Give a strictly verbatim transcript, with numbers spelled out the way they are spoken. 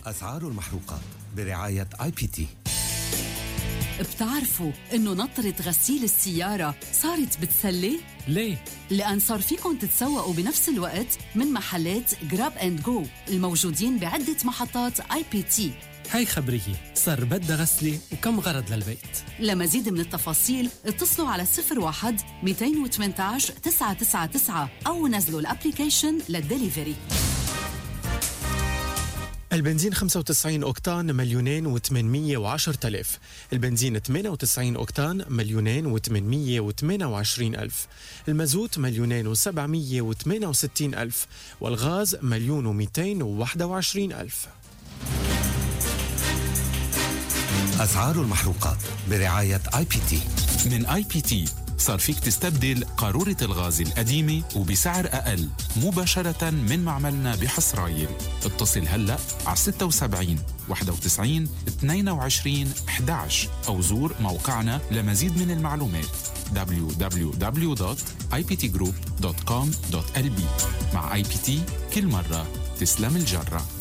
أسعار المحروقات برعاية آي بي تي. بتعرفوا إنه نطرة غسيل السيارة صارت بتسلي؟ ليه؟ لأن صار فيكن تتسوقوا بنفس الوقت من محلات جراب اند جو الموجودين بعدة محطات آي بي تي. هاي خبرية، صار بدها غسلة وكم غرض للبيت. لمزيد من التفاصيل اتصلوا على صفر واحد مئتين وثمانية عشر تسعة تسعة تسعة أو نزلوا الابليكيشن للدليفري. البنزين خمسة وتسعين أوكتان مليونين وثمانمية وعشرة ألف، البنزين ثمانية وتسعين أوكتان مليونين وثمانمية وثمانية وعشرين ألف، المازوت مليونين وسبعمية وثمانية وستين ألف، والغاز مليون ومئتين وواحد وعشرين ألف. أسعار المحروقات برعاية آي بي تي. من آي بي تي صار فيك تستبدل قارورة الغاز القديمة وبسعر أقل مباشرة من معملنا بحصرايل. اتصل هلأ على ستة وسبعين واحد وتسعين اثنين وعشرين أحد عشر أو زور موقعنا لمزيد من المعلومات دبليو دبليو دبليو دوت آي بي تي جروب دوت كوم دوت إل بي. مع آي بي تي كل مرة تسلم الجرة.